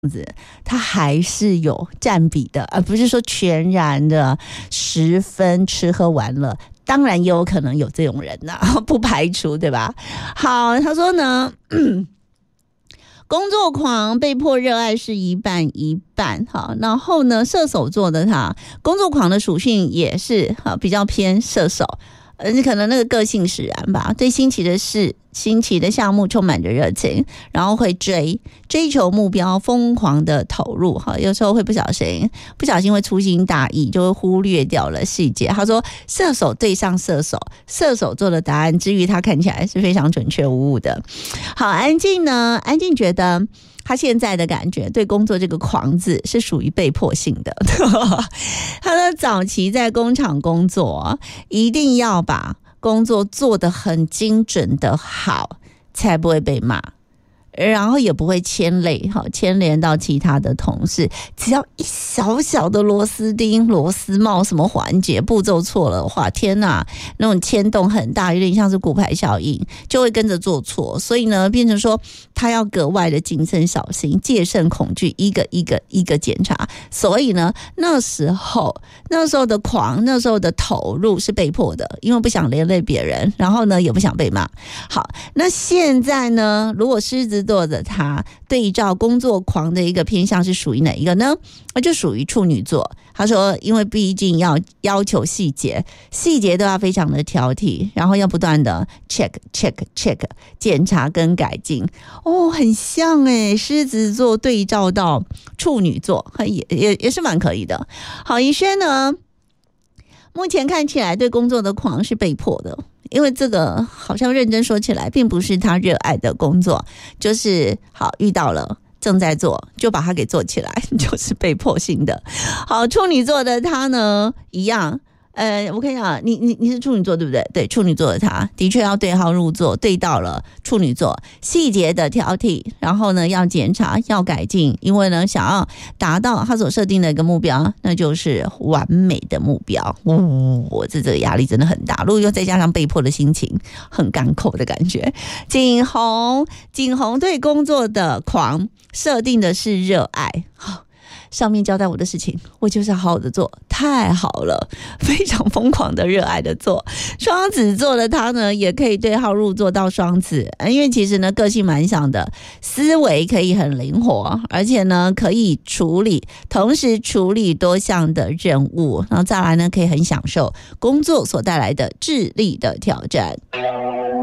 子，它还是有占比的，而不是说全然的10分吃喝玩乐。当然也有可能有这种人呐，不排除，对吧？好，他说呢，工作狂被迫热爱是一半一半。好，然后呢，射手座的他，工作狂的属性也是比较偏射手。你可能那个个性使然吧，对新奇的事、新奇的项目充满着热情，然后会追求目标，疯狂的投入。有时候会不小心会粗心大意，就会忽略掉了细节。他说射手对上射手，射手座的答案至于他看起来是非常准确无误的。好，安静呢？安静觉得他现在的感觉对工作这个狂字是属于被迫性的。他的早期在工厂工作，一定要把工作做得很精准的好，才不会被骂，然后也不会牵连到其他的同事。只要一小小的螺丝钉、螺丝帽什么环节步骤错了的话，天哪，那种牵动很大，有点像是骨牌效应，就会跟着做错。所以呢，变成说他要格外的谨慎小心，戒慎恐惧，一个检查。所以呢，那时候的狂，那时候的投入是被迫的，因为不想连累别人，然后呢也不想被骂。好，那现在呢，如果狮子座的他对照工作狂的一个偏向是属于哪一个呢？就属于处女座。他说因为毕竟要求细节都要非常的挑剔，然后要不断的 check 检查跟改进。很像狮子座对照到处女座，也是蛮可以的。好，宜轩呢，目前看起来对工作的狂是被迫的，因为这个好像认真说起来并不是他热爱的工作，就是好遇到了正在做就把它给做起来，就是被迫性的。好，处女座的他呢一样，我看一下，你是处女座对不对？对，处女座的他的确要对号入座，对到了处女座，细节的挑剔，然后呢要检查要改进，因为呢想要达到他所设定的一个目标，那就是完美的目标。这个压力真的很大，如果又再加上被迫的心情，很干口的感觉。景洪对工作的狂设定的是热爱。上面交代我的事情，我就是要好好的做，太好了，非常疯狂的热爱的做。双子座的他呢，也可以对号入座到双子，因为其实呢个性蛮像的，思维可以很灵活，而且呢可以同时处理多项的任务，然后再来呢可以很享受工作所带来的智力的挑战。